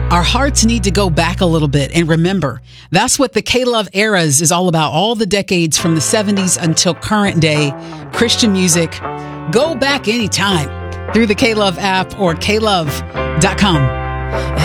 Our hearts need to go back a little bit and remember. That's what the K-Love Eras is all about. All the decades from the 70s until current day Christian music. Go back anytime through the K-Love app or klove.com.